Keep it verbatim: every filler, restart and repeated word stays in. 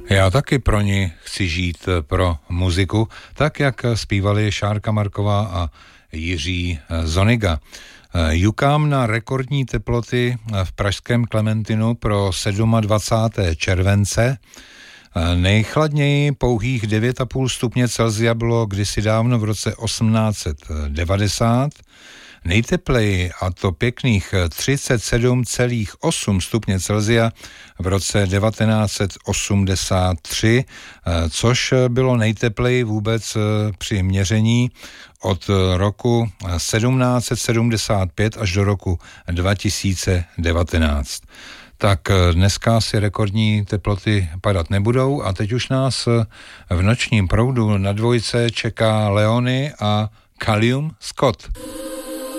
Já taky pro ní chci žít, pro muziku, tak jak zpívali Šárka Marková a Jiří Zoniga. Jukám na rekordní teploty v pražském Klementinu pro dvacátého sedmého července. Nejchladněji pouhých devět a půl stupně Celsia bylo kdysi dávno v roce osmnáct set devadesát. Nejtepleji, a to pěkných třicet sedm celá osm stupně Celsia v roce devatenáct set osmdesát tři, což bylo nejtepleji vůbec při měření od roku sedmnáct set sedmdesát pět až do roku dva tisíce devatenáct. Tak dneska si rekordní teploty padat nebudou a teď už nás v nočním proudu na dvojce čeká Leony a Callum Scott.